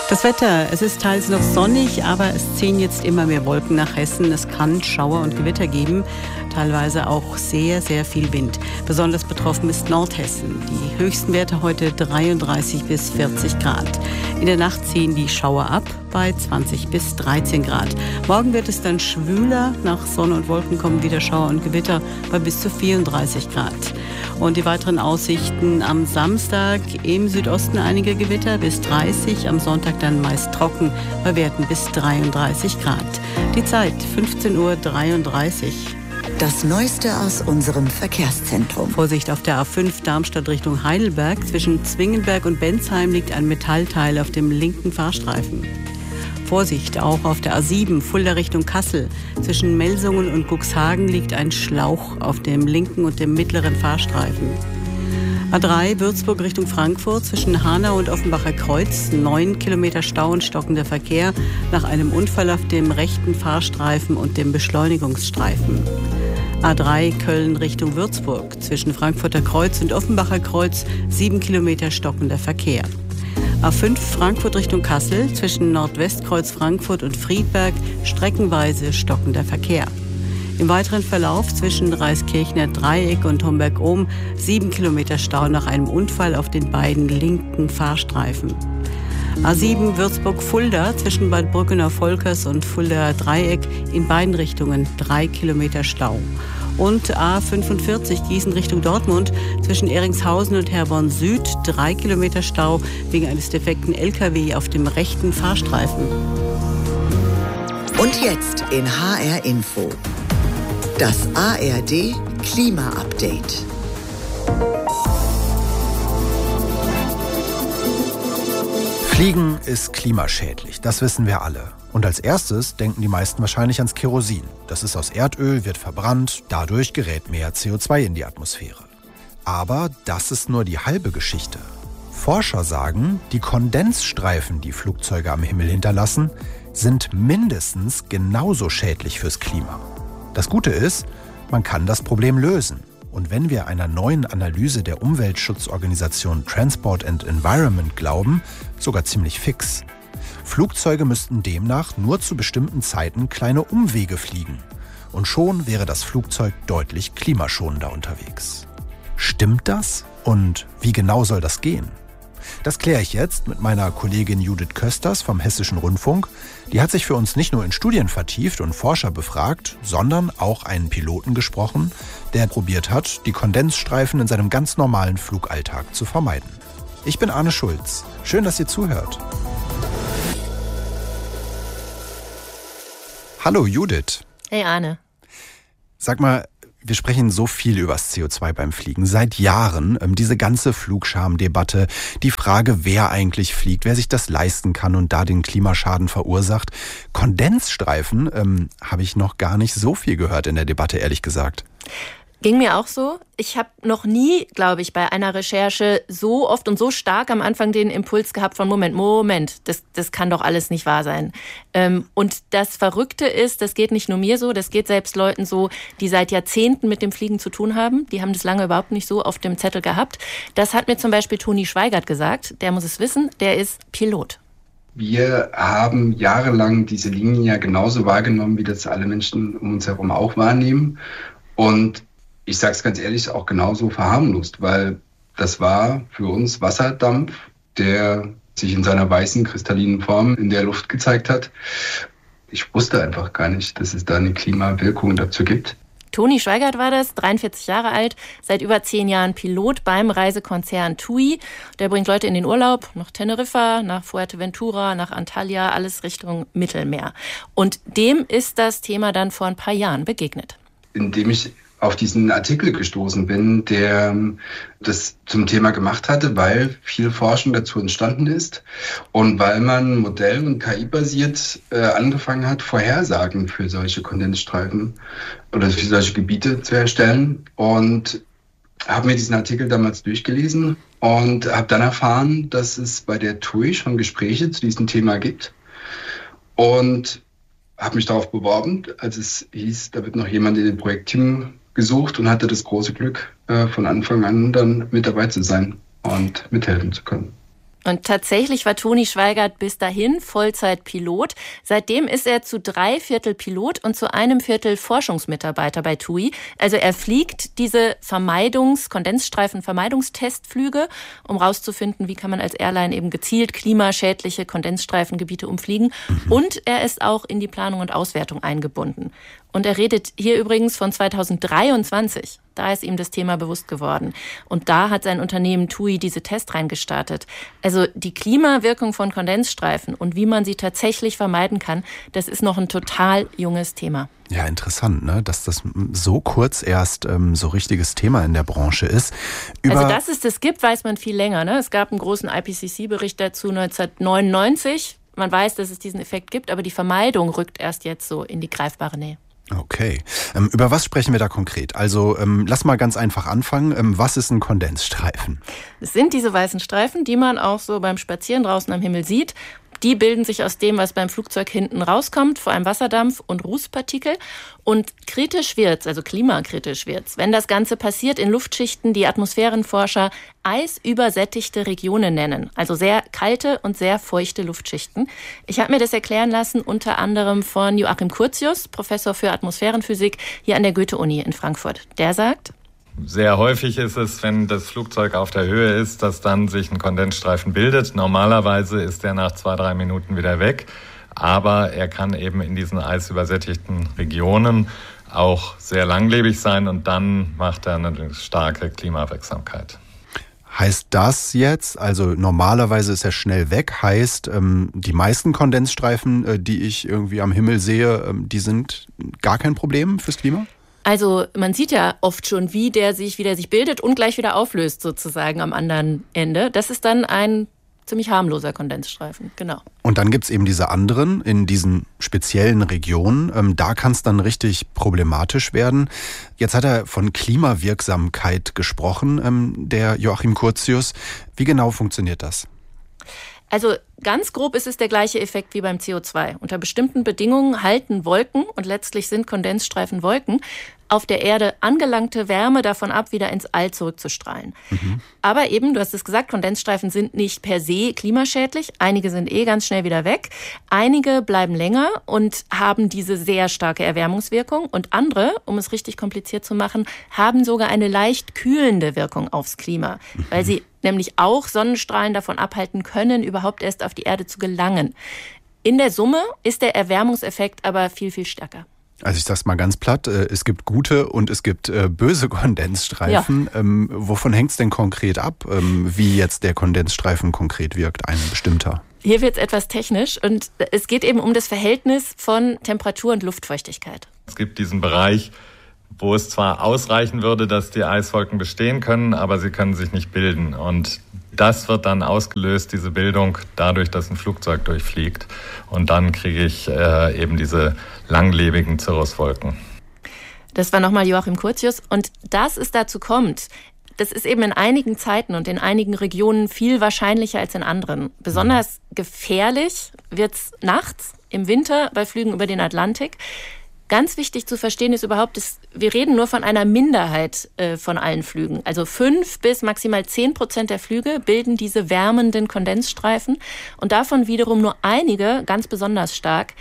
Das Wetter, es ist teils noch sonnig, aber es ziehen jetzt immer mehr Wolken nach Hessen. Es kann Schauer und Gewitter geben, teilweise auch sehr, sehr viel Wind. Besonders betroffen ist Nordhessen. Die höchsten Werte heute 33 bis 40 Grad. In der Nacht ziehen die Schauer ab bei 20 bis 13 Grad. Morgen wird es dann schwüler. Nach Sonne und Wolken kommen wieder Schauer und Gewitter bei bis zu 34 Grad. Und die weiteren Aussichten am Samstag: im Südosten einige Gewitter bis 30, am Sonntag dann meist trocken bei Werten bis 33 Grad. Die Zeit 15:33 Uhr. Das Neueste aus unserem Verkehrszentrum. Vorsicht auf der A5 Darmstadt Richtung Heidelberg. Zwischen Zwingenberg und Bensheim liegt ein Metallteil auf dem linken Fahrstreifen. Vorsicht auch auf der A7 Fulda Richtung Kassel. Zwischen Melsungen und Cuxhagen liegt ein Schlauch auf dem linken und dem mittleren Fahrstreifen. A3 Würzburg Richtung Frankfurt zwischen Hanau und Offenbacher Kreuz. 9 Kilometer Stau und stockender Verkehr nach einem Unfall auf dem rechten Fahrstreifen und dem Beschleunigungsstreifen. A3 Köln Richtung Würzburg zwischen Frankfurter Kreuz und Offenbacher Kreuz. 7 Kilometer stockender Verkehr. A5 Frankfurt Richtung Kassel zwischen Nordwestkreuz Frankfurt und Friedberg streckenweise stockender Verkehr. Im weiteren Verlauf zwischen Reiskirchner Dreieck und Homberg-Ohm 7 Kilometer Stau nach einem Unfall auf den beiden linken Fahrstreifen. A7 Würzburg-Fulda zwischen Bad Brückenau-Volkers und Fulda Dreieck in beiden Richtungen 3 Kilometer Stau. Und A45 Gießen Richtung Dortmund zwischen Eringshausen und Herborn Süd 3 Kilometer Stau wegen eines defekten LKW auf dem rechten Fahrstreifen. Und jetzt in HR Info. Das ARD Klima-Update. Fliegen ist klimaschädlich, das wissen wir alle. Und als erstes denken die meisten wahrscheinlich ans Kerosin. Das ist aus Erdöl, wird verbrannt, dadurch gerät mehr CO2 in die Atmosphäre. Aber das ist nur die halbe Geschichte. Forscher sagen, die Kondensstreifen, die Flugzeuge am Himmel hinterlassen, sind mindestens genauso schädlich fürs Klima. Das Gute ist, man kann das Problem lösen. Und wenn wir einer neuen Analyse der Umweltschutzorganisation Transport and Environment glauben, sogar ziemlich fix. Flugzeuge müssten demnach nur zu bestimmten Zeiten kleine Umwege fliegen. Und schon wäre das Flugzeug deutlich klimaschonender unterwegs. Stimmt das? Und wie genau soll das gehen? Das kläre ich jetzt mit meiner Kollegin Judith Kösters vom Hessischen Rundfunk. Die hat sich für uns nicht nur in Studien vertieft und Forscher befragt, sondern auch einen Piloten gesprochen, der probiert hat, die Kondensstreifen in seinem ganz normalen Flugalltag zu vermeiden. Ich bin Arne Schulz. Schön, dass ihr zuhört. Hallo Judith. Hey Arne. Sag mal, wir sprechen so viel über das CO2 beim Fliegen, seit Jahren. Diese ganze Flugscham-Debatte, die Frage, wer eigentlich fliegt, wer sich das leisten kann und da den Klimaschaden verursacht. Kondensstreifen habe ich noch gar nicht so viel gehört in der Debatte, ehrlich gesagt. Ging mir auch so. Ich habe noch nie, glaube ich, bei einer Recherche so oft und so stark am Anfang den Impuls gehabt von Moment, das kann doch alles nicht wahr sein. Und das Verrückte ist, das geht nicht nur mir so, das geht selbst Leuten so, die seit Jahrzehnten mit dem Fliegen zu tun haben. Die haben das lange überhaupt nicht so auf dem Zettel gehabt. Das hat mir zum Beispiel Toni Schweigert gesagt. Der muss es wissen, der ist Pilot. Wir haben jahrelang diese Linie ja genauso wahrgenommen, wie das alle Menschen um uns herum auch wahrnehmen. Und ich sage es ganz ehrlich, auch genauso verharmlost, weil das war für uns Wasserdampf, der sich in seiner weißen, kristallinen Form in der Luft gezeigt hat. Ich wusste einfach gar nicht, dass es da eine Klimawirkung dazu gibt. Toni Schweigert war das, 43 Jahre alt, seit über 10 Jahren Pilot beim Reisekonzern TUI. Der bringt Leute in den Urlaub, nach Teneriffa, nach Fuerteventura, nach Antalya, alles Richtung Mittelmeer. Und dem ist das Thema dann vor ein paar Jahren begegnet. Indem ich auf diesen Artikel gestoßen bin, der das zum Thema gemacht hatte, weil viel Forschung dazu entstanden ist und weil man modell- und KI-basiert angefangen hat, Vorhersagen für solche Kondensstreifen oder für solche Gebiete zu erstellen. Und habe mir diesen Artikel damals durchgelesen und habe dann erfahren, dass es bei der TUI schon Gespräche zu diesem Thema gibt. Und habe mich darauf beworben, als es hieß, da wird noch jemand in dem Projektteam gesucht und hatte das große Glück, von Anfang an dann mit dabei zu sein und mithelfen zu können. Und tatsächlich war Toni Schweigart bis dahin Vollzeitpilot. Seitdem ist er zu 3/4 Pilot und zu 1/4 Forschungsmitarbeiter bei TUI. Also er fliegt diese Kondensstreifen-Vermeidungstestflüge, um rauszufinden, wie kann man als Airline eben gezielt klimaschädliche Kondensstreifengebiete umfliegen. Und er ist auch in die Planung und Auswertung eingebunden. Und er redet hier übrigens von 2023. Da ist ihm das Thema bewusst geworden. Und da hat sein Unternehmen TUI diese Testreihen gestartet. Also die Klimawirkung von Kondensstreifen und wie man sie tatsächlich vermeiden kann, das ist noch ein total junges Thema. Ja, interessant, ne? Dass das so kurz erst so richtiges Thema in der Branche ist. Also dass es das gibt, weiß man viel länger. Ne? Es gab einen großen IPCC-Bericht dazu 1999. Man weiß, dass es diesen Effekt gibt, aber die Vermeidung rückt erst jetzt so in die greifbare Nähe. Okay. Über was sprechen wir da konkret? Also lass mal ganz einfach anfangen. Was ist ein Kondensstreifen? Es sind diese weißen Streifen, die man auch so beim Spazieren draußen am Himmel sieht. Die bilden sich aus dem, was beim Flugzeug hinten rauskommt, vor allem Wasserdampf und Rußpartikel. Und kritisch wird's, also klimakritisch wird's, wenn das Ganze passiert in Luftschichten, die Atmosphärenforscher eisübersättigte Regionen nennen. Also sehr kalte und sehr feuchte Luftschichten. Ich habe mir das erklären lassen, unter anderem von Joachim Curtius, Professor für Atmosphärenphysik hier an der Goethe-Uni in Frankfurt. Der sagt: Sehr häufig ist es, wenn das Flugzeug auf der Höhe ist, dass dann sich ein Kondensstreifen bildet. Normalerweise ist er nach 2-3 Minuten wieder weg. Aber er kann eben in diesen eisübersättigten Regionen auch sehr langlebig sein und dann macht er eine starke Klimawirksamkeit. Heißt das jetzt, also normalerweise ist er schnell weg, heißt die meisten Kondensstreifen, die ich irgendwie am Himmel sehe, die sind gar kein Problem fürs Klima? Also man sieht ja oft schon, wie der sich bildet und gleich wieder auflöst sozusagen am anderen Ende. Das ist dann ein ziemlich harmloser Kondensstreifen, genau. Und dann gibt's eben diese anderen in diesen speziellen Regionen. Da kann es dann richtig problematisch werden. Jetzt hat er von Klimawirksamkeit gesprochen, der Joachim Curtius. Wie genau funktioniert das? Also ganz grob ist es der gleiche Effekt wie beim CO2. Unter bestimmten Bedingungen halten Wolken, und letztlich sind Kondensstreifen Wolken, auf der Erde angelangte Wärme davon ab, wieder ins All zurückzustrahlen. Aber eben, du hast es gesagt, Kondensstreifen sind nicht per se klimaschädlich. Einige sind ganz schnell wieder weg. Einige bleiben länger und haben diese sehr starke Erwärmungswirkung. Und andere, um es richtig kompliziert zu machen, haben sogar eine leicht kühlende Wirkung aufs Klima, weil sie nämlich auch Sonnenstrahlen davon abhalten können, überhaupt erst auf die Erde zu gelangen. In der Summe ist der Erwärmungseffekt aber viel, viel stärker. Also ich sag's mal ganz platt, es gibt gute und es gibt böse Kondensstreifen. Ja. Wovon hängt's denn konkret ab, wie jetzt der Kondensstreifen konkret wirkt, ein bestimmter? Hier wird's etwas technisch und es geht eben um das Verhältnis von Temperatur und Luftfeuchtigkeit. Es gibt diesen Bereich, wo es zwar ausreichen würde, dass die Eiswolken bestehen können, aber sie können sich nicht bilden. Und das wird dann ausgelöst, diese Bildung, dadurch, dass ein Flugzeug durchfliegt. Und dann kriege ich eben diese langlebigen Cirruswolken. Das war nochmal Joachim Curtius. Und dass es dazu kommt, das ist eben in einigen Zeiten und in einigen Regionen viel wahrscheinlicher als in anderen. Besonders gefährlich wird's nachts, im Winter bei Flügen über den Atlantik. Ganz wichtig zu verstehen ist überhaupt, wir reden nur von einer Minderheit von allen Flügen. Also 5 bis maximal 10% der Flüge bilden diese wärmenden Kondensstreifen und davon wiederum nur einige ganz besonders stark.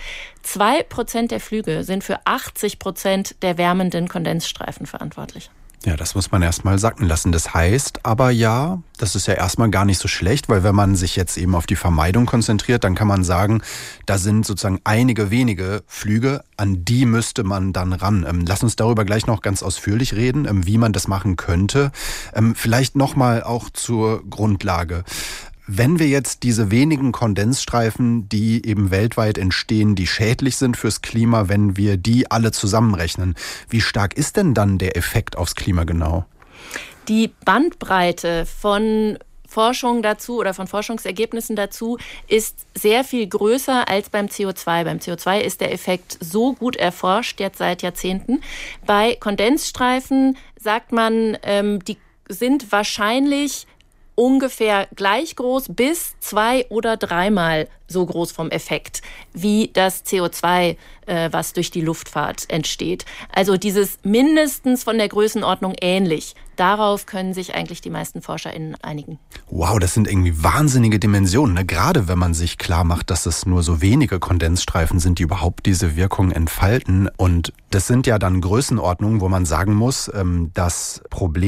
2% der Flüge sind für 80% der wärmenden Kondensstreifen verantwortlich. Ja, das muss man erstmal sacken lassen. Das heißt aber ja, das ist ja erstmal gar nicht so schlecht, weil wenn man sich jetzt eben auf die Vermeidung konzentriert, dann kann man sagen, da sind sozusagen einige wenige Flüge, an die müsste man dann ran. Lass uns darüber gleich noch ganz ausführlich reden, wie man das machen könnte. Vielleicht nochmal auch zur Grundlage. Wenn wir jetzt diese wenigen Kondensstreifen, die eben weltweit entstehen, die schädlich sind fürs Klima, wenn wir die alle zusammenrechnen, wie stark ist denn dann der Effekt aufs Klima genau? Die Bandbreite von Forschung dazu oder von Forschungsergebnissen dazu ist sehr viel größer als beim CO2. Beim CO2 ist der Effekt so gut erforscht, jetzt seit Jahrzehnten. Bei Kondensstreifen sagt man, die sind wahrscheinlich ungefähr gleich groß bis 2- oder 3-mal so groß vom Effekt wie das CO2, was durch die Luftfahrt entsteht. Also dieses mindestens von der Größenordnung ähnlich. Darauf können sich eigentlich die meisten ForscherInnen einigen. Wow, das sind irgendwie wahnsinnige Dimensionen, ne? Gerade wenn man sich klar macht, dass es nur so wenige Kondensstreifen sind, die überhaupt diese Wirkung entfalten. Und das sind ja dann Größenordnungen, wo man sagen muss, das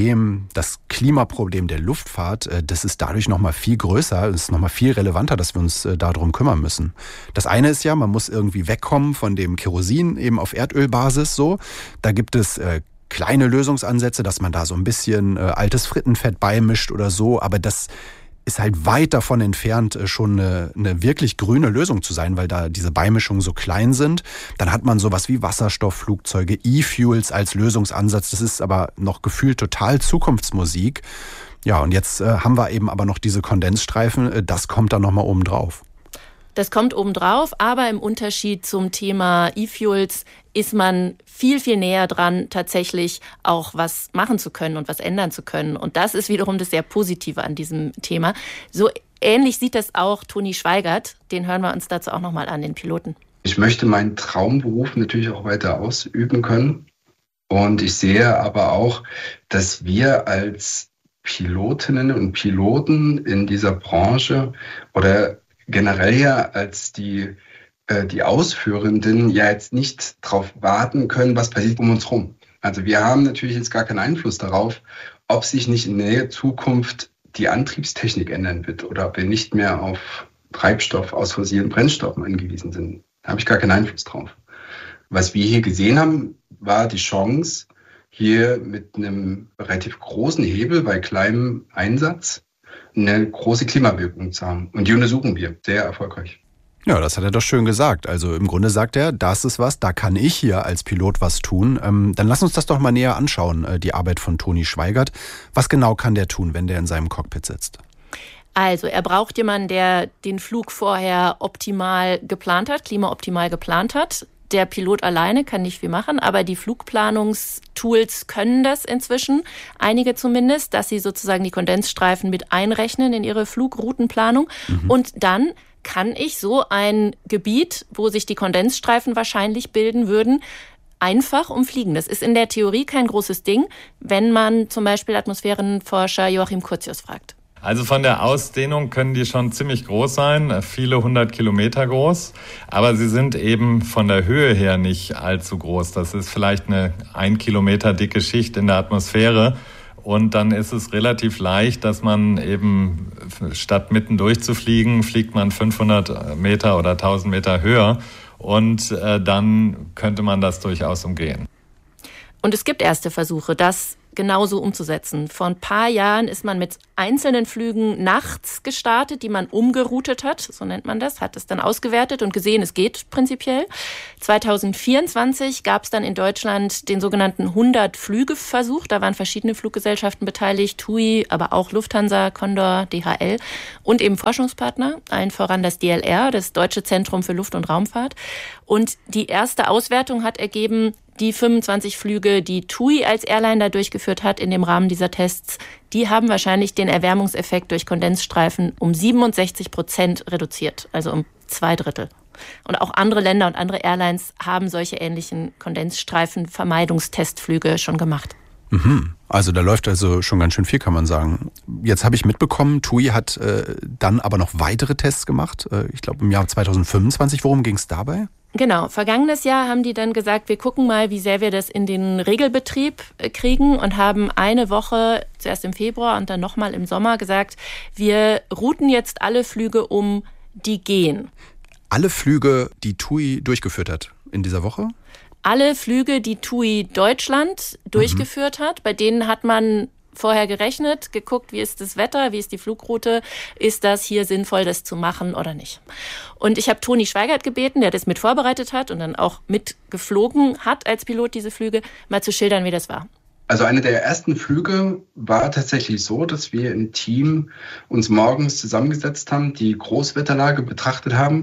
Klimaproblem der Luftfahrt, das ist dadurch nochmal viel größer, es ist nochmal viel relevanter, dass wir uns darum kümmern müssen. Das eine ist ja, man muss irgendwie wegkommen von dem Kerosin eben auf Erdölbasis so. Da gibt es kleine Lösungsansätze, dass man da so ein bisschen altes Frittenfett beimischt oder so, aber das ist halt weit davon entfernt, schon eine wirklich grüne Lösung zu sein, weil da diese Beimischungen so klein sind. Dann hat man sowas wie Wasserstoffflugzeuge, E-Fuels als Lösungsansatz. Das ist aber noch gefühlt total Zukunftsmusik. Ja, und jetzt haben wir eben aber noch diese Kondensstreifen. Das kommt dann nochmal oben drauf. Das kommt obendrauf, aber im Unterschied zum Thema E-Fuels ist man viel, viel näher dran, tatsächlich auch was machen zu können und was ändern zu können. Und das ist wiederum das sehr Positive an diesem Thema. So ähnlich sieht das auch Toni Schweigert. Den hören wir uns dazu auch nochmal an, den Piloten. Ich möchte meinen Traumberuf natürlich auch weiter ausüben können. Und ich sehe aber auch, dass wir als Pilotinnen und Piloten in dieser Branche oder generell ja als die Ausführenden ja jetzt nicht darauf warten können, was passiert um uns rum. Also wir haben natürlich jetzt gar keinen Einfluss darauf, ob sich nicht in der Zukunft die Antriebstechnik ändern wird oder ob wir nicht mehr auf Treibstoff aus fossilen Brennstoffen angewiesen sind. Da habe ich gar keinen Einfluss drauf. Was wir hier gesehen haben, war die Chance, hier mit einem relativ großen Hebel bei kleinem Einsatz eine große Klimawirkung zu haben. Und die untersuchen wir sehr erfolgreich. Ja, das hat er doch schön gesagt. Also im Grunde sagt er, das ist was, da kann ich hier als Pilot was tun. Dann lass uns das doch mal näher anschauen, die Arbeit von Toni Schweigert. Was genau kann der tun, wenn der in seinem Cockpit sitzt? Also er braucht jemanden, der den Flug vorher optimal geplant hat, klimaoptimal geplant hat. Der Pilot alleine kann nicht viel machen, aber die Flugplanungstools können das inzwischen, einige zumindest, dass sie sozusagen die Kondensstreifen mit einrechnen in ihre Flugroutenplanung. Und dann kann ich so ein Gebiet, wo sich die Kondensstreifen wahrscheinlich bilden würden, einfach umfliegen. Das ist in der Theorie kein großes Ding, wenn man zum Beispiel Atmosphärenforscher Joachim Curtius fragt. Also von der Ausdehnung können die schon ziemlich groß sein, viele 100 Kilometer groß, aber sie sind eben von der Höhe her nicht allzu groß. Das ist vielleicht eine 1 Kilometer dicke Schicht in der Atmosphäre und dann ist es relativ leicht, dass man eben statt mitten durchzufliegen, fliegt man 500 Meter oder 1000 Meter höher und dann könnte man das durchaus umgehen. Und es gibt erste Versuche, das genauso umzusetzen. Vor ein paar Jahren ist man mit einzelnen Flügen nachts gestartet, die man umgeroutet hat, so nennt man das, hat es dann ausgewertet und gesehen, es geht prinzipiell. 2024 gab es dann in Deutschland den sogenannten 100-Flüge-Versuch. Da waren verschiedene Fluggesellschaften beteiligt, TUI, aber auch Lufthansa, Condor, DHL und eben Forschungspartner, allen voran das DLR, das Deutsche Zentrum für Luft- und Raumfahrt. Und die erste Auswertung hat ergeben, die 25 Flüge, die TUI als Airline da durchgeführt hat in dem Rahmen dieser Tests, die haben wahrscheinlich den Erwärmungseffekt durch Kondensstreifen um 67% reduziert, also um 2/3. Und auch andere Länder und andere Airlines haben solche ähnlichen Kondensstreifen-Vermeidungstestflüge schon gemacht. Also da läuft also schon ganz schön viel, kann man sagen. Jetzt habe ich mitbekommen, TUI hat dann aber noch weitere Tests gemacht. Ich glaube im Jahr 2025. Worum ging es dabei? Genau, vergangenes Jahr haben die dann gesagt, wir gucken mal, wie sehr wir das in den Regelbetrieb kriegen und haben eine Woche, zuerst im Februar und dann nochmal im Sommer gesagt, wir routen jetzt alle Flüge um, die gehen. Alle Flüge, die TUI durchgeführt hat in dieser Woche? Alle Flüge, die TUI Deutschland durchgeführt hat, bei denen hat man vorher gerechnet, geguckt, wie ist das Wetter, wie ist die Flugroute, ist das hier sinnvoll, das zu machen oder nicht. Und ich habe Toni Schweigert gebeten, der das mit vorbereitet hat und dann auch mitgeflogen hat als Pilot diese Flüge, mal zu schildern, wie das war. Also eine der ersten Flüge war tatsächlich so, dass wir im Team uns morgens zusammengesetzt haben, die Großwetterlage betrachtet haben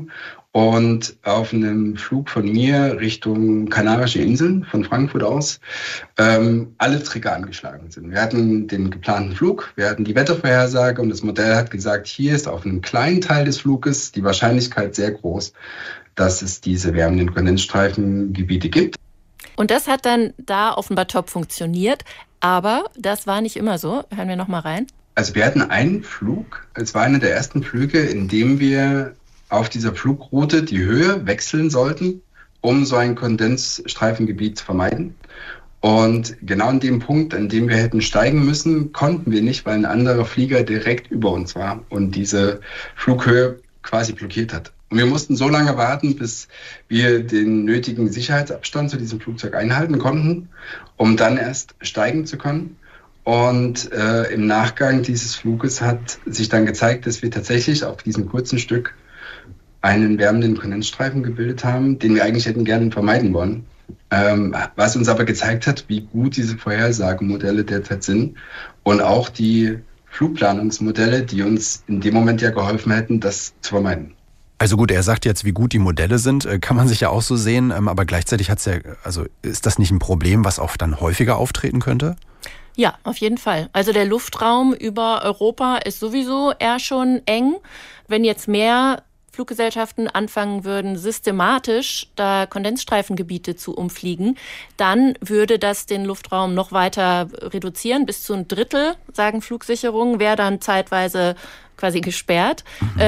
und auf einem Flug von mir Richtung Kanarische Inseln, von Frankfurt aus, alle Trigger angeschlagen sind. Wir hatten den geplanten Flug, wir hatten die Wettervorhersage und das Modell hat gesagt, hier ist auf einem kleinen Teil des Fluges die Wahrscheinlichkeit sehr groß, dass es diese wärmenden Kondensstreifengebiete gibt. Und das hat dann da offenbar top funktioniert, aber das war nicht immer so. Hören wir noch mal rein. Also wir hatten einen Flug, es war einer der ersten Flüge, in dem wir auf dieser Flugroute die Höhe wechseln sollten, um so ein Kondensstreifengebiet zu vermeiden. Und genau an dem Punkt, an dem wir hätten steigen müssen, konnten wir nicht, weil ein anderer Flieger direkt über uns war und diese Flughöhe quasi blockiert hat. Und wir mussten so lange warten, bis wir den nötigen Sicherheitsabstand zu diesem Flugzeug einhalten konnten, um dann erst steigen zu können. Und im Nachgang dieses Fluges hat sich dann gezeigt, dass wir tatsächlich auf diesem kurzen Stück einen wärmenden Kondensstreifen gebildet haben, den wir eigentlich hätten gerne vermeiden wollen. Was uns aber gezeigt hat, wie gut diese Vorhersagemodelle derzeit sind und auch die Flugplanungsmodelle, die uns in dem Moment ja geholfen hätten, das zu vermeiden. Also gut, er sagt jetzt, wie gut die Modelle sind, kann man sich ja auch so sehen, aber gleichzeitig ist das nicht ein Problem, was auch dann häufiger auftreten könnte? Ja, auf jeden Fall. Also der Luftraum über Europa ist sowieso eher schon eng. Wenn jetzt mehr Fluggesellschaften anfangen würden, systematisch da Kondensstreifengebiete zu umfliegen, dann würde das den Luftraum noch weiter reduzieren. Bis zu 1/3, sagen Flugsicherungen, wäre dann zeitweise quasi gesperrt.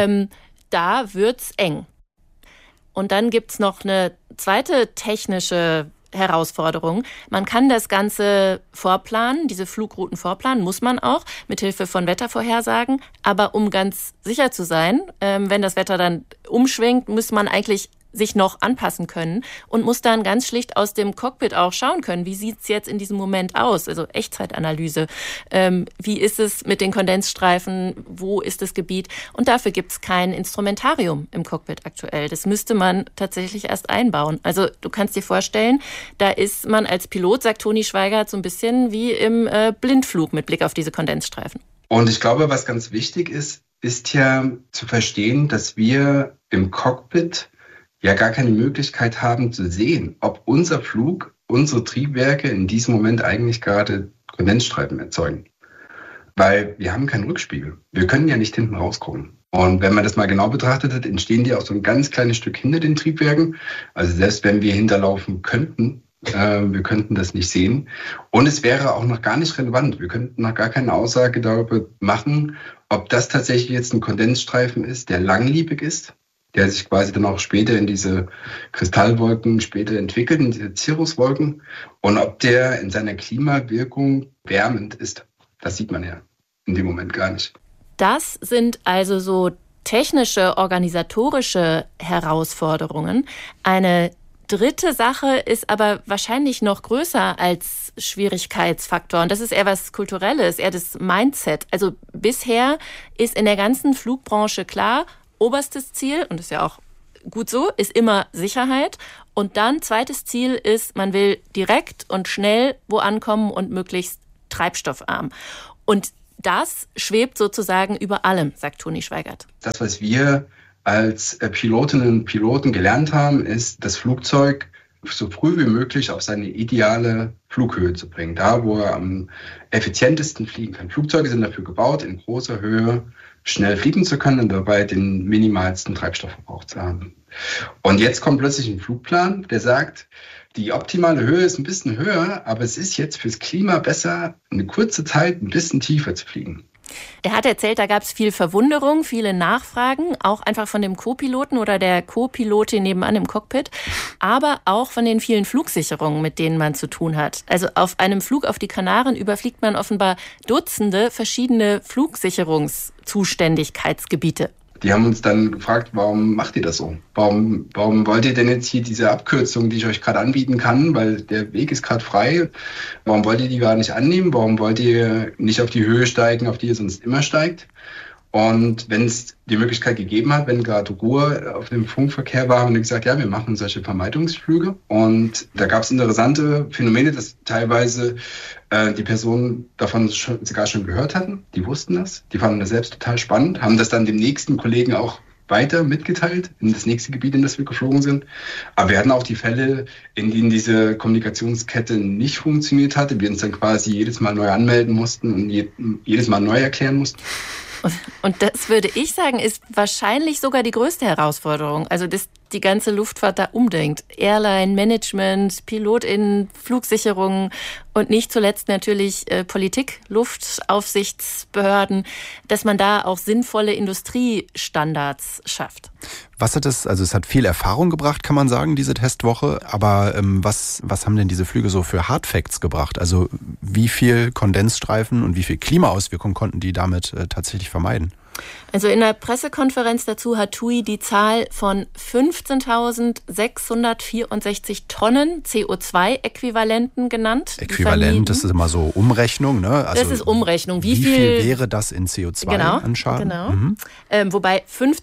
Da wird's eng. Und dann gibt's noch eine zweite technische Herausforderung. Man kann das Ganze vorplanen, diese Flugrouten vorplanen, muss man auch, mithilfe von Wettervorhersagen. Aber um ganz sicher zu sein, wenn das Wetter dann umschwingt, muss man eigentlich sich noch anpassen können und muss dann ganz schlicht aus dem Cockpit auch schauen können, wie sieht's jetzt in diesem Moment aus, also Echtzeitanalyse. Wie ist es mit den Kondensstreifen, wo ist das Gebiet? Und dafür gibt's kein Instrumentarium im Cockpit aktuell. Das müsste man tatsächlich erst einbauen. Also du kannst dir vorstellen, da ist man als Pilot, sagt Toni Schweigert, so ein bisschen wie im Blindflug mit Blick auf diese Kondensstreifen. Und ich glaube, was ganz wichtig ist ja zu verstehen, dass wir im Cockpit ja gar keine Möglichkeit haben zu sehen, ob unser Flug, unsere Triebwerke in diesem Moment eigentlich gerade Kondensstreifen erzeugen. Weil wir haben keinen Rückspiegel. Wir können ja nicht hinten rausgucken. Und wenn man das mal genau betrachtet hat, entstehen die auch so ein ganz kleines Stück hinter den Triebwerken. Also selbst wenn wir hinterlaufen könnten, wir könnten das nicht sehen. Und es wäre auch noch gar nicht relevant. Wir könnten noch gar keine Aussage darüber machen, ob das tatsächlich jetzt ein Kondensstreifen ist, der langlebig ist, der sich quasi dann auch später in diese Kristallwolken später entwickelt, in diese Cirruswolken. Und ob der in seiner Klimawirkung wärmend ist, das sieht man ja in dem Moment gar nicht. Das sind also so technische, organisatorische Herausforderungen. Eine dritte Sache ist aber wahrscheinlich noch größer als Schwierigkeitsfaktor. Und das ist eher was Kulturelles, eher das Mindset. Also bisher ist in der ganzen Flugbranche klar, oberstes Ziel, und das ist ja auch gut so, ist immer Sicherheit. Und dann zweites Ziel ist, man will direkt und schnell wo ankommen und möglichst treibstoffarm. Und das schwebt sozusagen über allem, sagt Toni Schweigert. Das, was wir als Pilotinnen und Piloten gelernt haben, ist, das Flugzeug so früh wie möglich auf seine ideale Flughöhe zu bringen. Da, wo er am effizientesten fliegen kann. Flugzeuge sind dafür gebaut, in großer Höhe schnell fliegen zu können und dabei den minimalsten Treibstoffverbrauch zu haben. Und jetzt kommt plötzlich ein Flugplan, der sagt, die optimale Höhe ist ein bisschen höher, aber es ist jetzt fürs Klima besser, eine kurze Zeit ein bisschen tiefer zu fliegen. Er hat erzählt, da gab es viel Verwunderung, viele Nachfragen, auch einfach von dem Co-Piloten oder der Co-Pilotin nebenan im Cockpit, aber auch von den vielen Flugsicherungen, mit denen man zu tun hat. Also auf einem Flug auf die Kanaren überfliegt man offenbar Dutzende verschiedene Flugsicherungszuständigkeitsgebiete. Die haben uns dann gefragt, warum macht ihr das so? Warum wollt ihr denn jetzt hier diese Abkürzung, die ich euch gerade anbieten kann, weil der Weg ist gerade frei, warum wollt ihr die gar nicht annehmen? Warum wollt ihr nicht auf die Höhe steigen, auf die ihr sonst immer steigt? Und wenn es die Möglichkeit gegeben hat, wenn gerade Ruhe auf dem Funkverkehr war, haben wir gesagt, ja, wir machen solche Vermeidungsflüge. Und da gab es interessante Phänomene, dass teilweise die Personen davon sogar schon gehört hatten. Die wussten das, die fanden das selbst total spannend, haben das dann dem nächsten Kollegen auch weiter mitgeteilt in das nächste Gebiet, in das wir geflogen sind. Aber wir hatten auch die Fälle, in denen diese Kommunikationskette nicht funktioniert hatte. Wir uns dann quasi jedes Mal neu anmelden mussten und jedes Mal neu erklären mussten. Und das würde ich sagen, ist wahrscheinlich sogar die größte Herausforderung. Also, dass die ganze Luftfahrt da umdenkt. Airline, Management, PilotInnen, Flugsicherungen und nicht zuletzt natürlich Politik, Luftaufsichtsbehörden, dass man da auch sinnvolle Industriestandards schafft. Was hat es, also es hat viel Erfahrung gebracht, kann man sagen, diese Testwoche. Aber was haben denn diese Flüge so für Hardfacts gebracht? Also wie viel Kondensstreifen und wie viel Klimaauswirkungen konnten die damit tatsächlich vermeiden? Also in der Pressekonferenz dazu hat TUI die Zahl von 15.664 Tonnen CO2-Äquivalenten genannt. Äquivalent, das ist immer so Umrechnung, ne? Also das ist Umrechnung. Wie viel wäre das in CO2 an Schaden? Genau. Wobei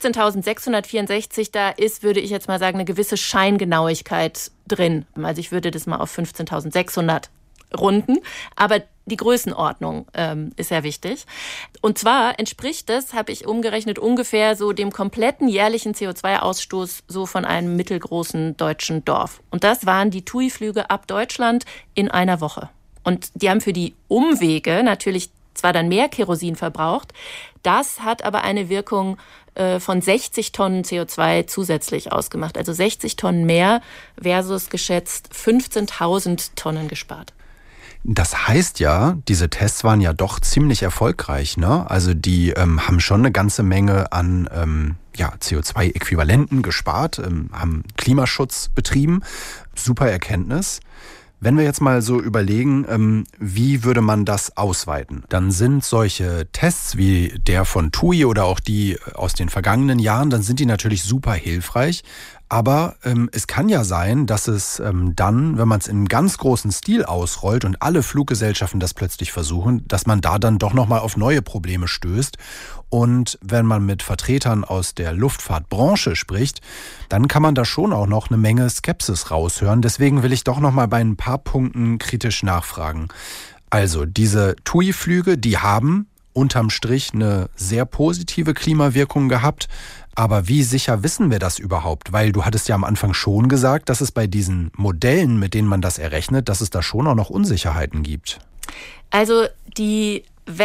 15.664 da ist, würde ich jetzt mal sagen, eine gewisse Scheingenauigkeit drin. Also ich würde das mal auf 15.600 runden, aber die Größenordnung ist sehr wichtig. Und zwar entspricht das, habe ich umgerechnet, ungefähr so dem kompletten jährlichen CO2-Ausstoß so von einem mittelgroßen deutschen Dorf. Und das waren die TUI-Flüge ab Deutschland in einer Woche. Und die haben für die Umwege natürlich zwar dann mehr Kerosin verbraucht, das hat aber eine Wirkung von 60 Tonnen CO2 zusätzlich ausgemacht. Also 60 Tonnen mehr versus geschätzt 15.000 Tonnen gespart. Das heißt ja, diese Tests waren ja doch ziemlich erfolgreich, ne? Also die haben schon eine ganze Menge an CO2-Äquivalenten gespart, haben Klimaschutz betrieben. Super Erkenntnis. Wenn wir jetzt mal so überlegen, wie würde man das ausweiten, dann sind solche Tests wie der von TUI oder auch die aus den vergangenen Jahren, dann sind die natürlich super hilfreich. Aber es kann ja sein, dass es dann, wenn man es in ganz großen Stil ausrollt und alle Fluggesellschaften das plötzlich versuchen, dass man da dann doch nochmal auf neue Probleme stößt. Und wenn man mit Vertretern aus der Luftfahrtbranche spricht, dann kann man da schon auch noch eine Menge Skepsis raushören. Deswegen will ich doch nochmal bei ein paar Punkten kritisch nachfragen. Also diese TUI-Flüge, die haben unterm Strich eine sehr positive Klimawirkung gehabt. Aber wie sicher wissen wir das überhaupt? Weil du hattest ja am Anfang schon gesagt, dass es bei diesen Modellen, mit denen man das errechnet, dass es da schon auch noch Unsicherheiten gibt. Also die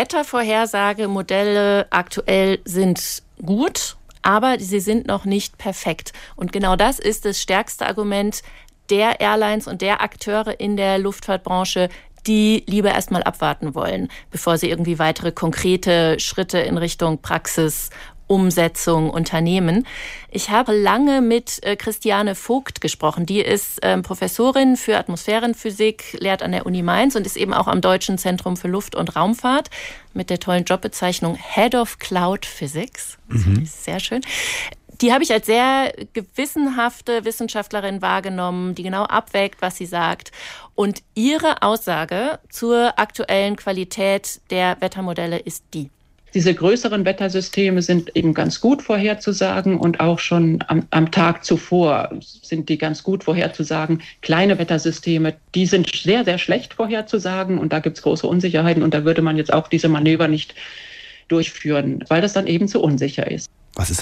Wettervorhersagemodelle aktuell sind gut, aber sie sind noch nicht perfekt. Und genau das ist das stärkste Argument der Airlines und der Akteure in der Luftfahrtbranche, die lieber erstmal abwarten wollen, bevor sie irgendwie weitere konkrete Schritte in Richtung Praxis Umsetzung unternehmen. Ich habe lange mit Christiane Vogt gesprochen. Die ist Professorin für Atmosphärenphysik, lehrt an der Uni Mainz und ist eben auch am Deutschen Zentrum für Luft- und Raumfahrt mit der tollen Jobbezeichnung Head of Cloud Physics. Das ist sehr schön. Die habe ich als sehr gewissenhafte Wissenschaftlerin wahrgenommen, die genau abwägt, was sie sagt. Und ihre Aussage zur aktuellen Qualität der Wettermodelle ist die: Diese größeren Wettersysteme sind eben ganz gut vorherzusagen und auch schon am Tag zuvor sind die ganz gut vorherzusagen. Kleine Wettersysteme, die sind sehr, sehr schlecht vorherzusagen und da gibt es große Unsicherheiten und da würde man jetzt auch diese Manöver nicht durchführen, weil das dann eben zu unsicher ist. Was ist